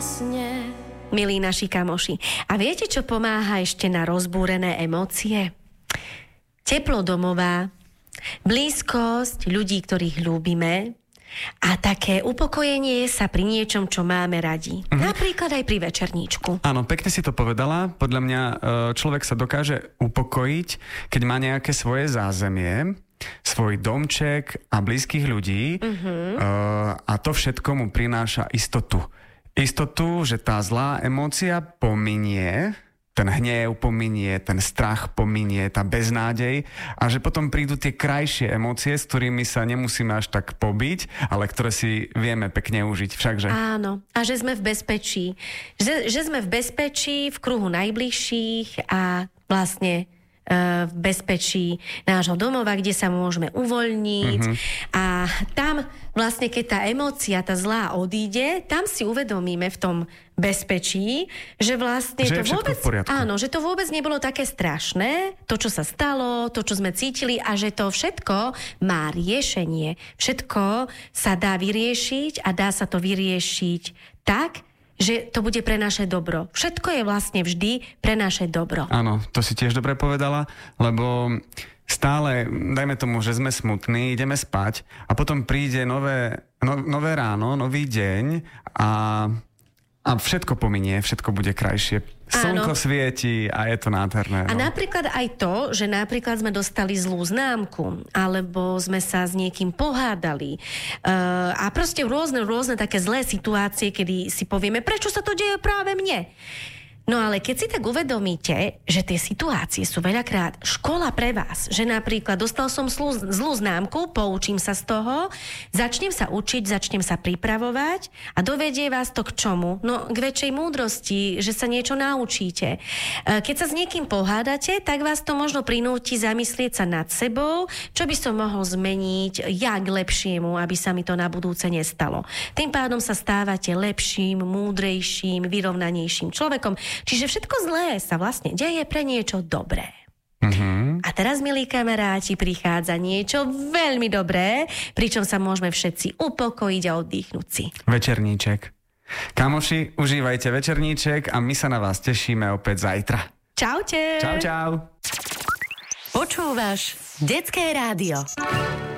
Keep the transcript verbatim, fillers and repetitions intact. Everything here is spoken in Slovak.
krásne. Milí naši kamoši, a viete, čo pomáha ešte na rozbúrené emócie? Teplo domova, blízkosť ľudí, ktorých ľúbime a také upokojenie sa pri niečom, čo máme radi. Mhm. Napríklad aj pri večerníčku. Áno, pekne si to povedala. Podľa mňa človek sa dokáže upokojiť, keď má nejaké svoje zázemie, svoj domček a blízkych ľudí, uh-huh. a to všetko mu prináša istotu. Istotu, že tá zlá emócia pominie, ten hnev pominie, ten strach pominie, tá beznádej a že potom prídu tie krajšie emócie, s ktorými sa nemusíme až tak pobiť, ale ktoré si vieme pekne užiť. Všakže? Áno. A že sme v bezpečí. Že, že sme v bezpečí, v kruhu najbližších a vlastne v bezpečí nášho domova, kde sa môžeme uvoľniť. Uh-huh. A tam vlastne, keď tá emócia, tá zlá odíde, tam si uvedomíme v tom bezpečí, že vlastne že to vôbec, áno, že to vôbec nebolo také strašné, to, čo sa stalo, to, čo sme cítili a že to všetko má riešenie. Všetko sa dá vyriešiť a dá sa to vyriešiť tak, že to bude pre naše dobro. Všetko je vlastne vždy pre naše dobro. Áno, to si tiež dobre povedala, lebo stále, dajme tomu, že sme smutní, ideme spať a potom príde nové, no, nové ráno, nový deň a, a všetko pominie, všetko bude krajšie. Slnko svieti a je to nádherné. A no. napríklad aj to, že napríklad sme dostali zlú známku, alebo sme sa s niekým pohádali uh, a proste rôzne, rôzne také zlé situácie, kedy si povieme, prečo sa to deje práve mne? No ale keď si tak uvedomíte, že tie situácie sú veľakrát škola pre vás, že napríklad dostal som zlú, zlú známku, poučím sa z toho, začnem sa učiť, začnem sa pripravovať a dovedie vás to k čomu? No k väčšej múdrosti, že sa niečo naučíte. Keď sa s niekým pohádate, tak vás to možno prinúti zamyslieť sa nad sebou, čo by som mohol zmeniť ja k lepšiemu, aby sa mi to na budúce nestalo. Tým pádom sa stávate lepším, múdrejším, vyrovnanejším človekom. Čiže všetko zlé sa vlastne deje pre niečo dobré. Uh-huh. A teraz, milí kamaráti, prichádza niečo veľmi dobré, pričom sa môžeme všetci upokojiť a oddychnúť si. Večerníček. Kamoši, užívajte večerníček a my sa na vás tešíme opäť zajtra. Čaute. Čau, čau. Počúvaš Detské rádio.